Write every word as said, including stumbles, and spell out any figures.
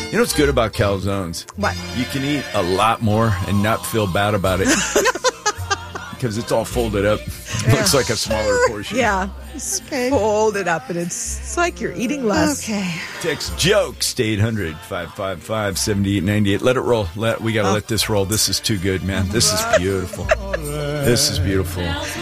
You know what's good about calzones? What? You can eat a lot more and not feel bad about it. Because it's all folded up. It looks like a smaller portion. Yeah. It's Okay. fold it up, and it's, it's like you're eating less. Okay. Text jokes to eight hundred, five five five, seven eight nine eight. Let it roll. Let We got to Oh. let this roll. This is too good, man. This is beautiful. This is beautiful.